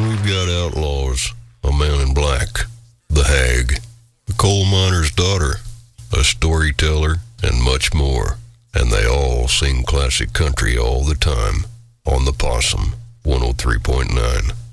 we've got outlaws, a man in black, the hag, a coal miner's daughter, a storyteller, and much more. And they all sing classic country all the time on the Possum 103.9.